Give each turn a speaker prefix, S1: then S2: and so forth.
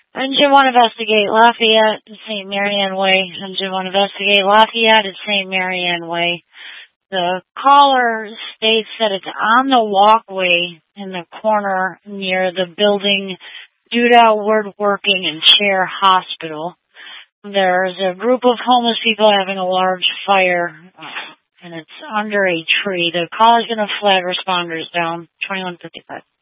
S1: Engine 1 investigate Lafayette to St. Marianne Way. Engine 1 investigate Lafayette to St. Marianne Way. The caller states that it's on the walkway in the corner near the building Duda Woodworking and Chair Hospital. There's a group of homeless people having a large fire, and it's under a tree. The caller's going to flag responders down. 2155.